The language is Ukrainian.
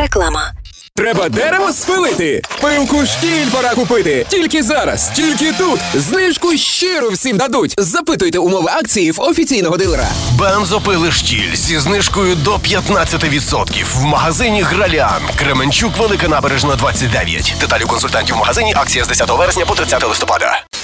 Реклама. Треба дерево спилити? Пилку «Штіль» пора купити. Тільки зараз, тільки тут. Знижку щиро всім дадуть. Запитуйте умови акції в офіційного дилера. Бензопили «Штіль» зі знижкою до 15% в магазині «Граліан». Кременчук, Велика Набережна, 29. Деталі у консультантів в магазині. Акція з 10 вересня по 30 листопада.